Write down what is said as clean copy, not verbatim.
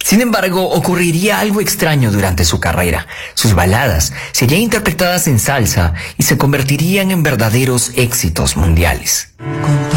Sin embargo, ocurriría algo extraño durante su carrera. Sus baladas serían interpretadas en salsa y se convertirían en verdaderos éxitos mundiales.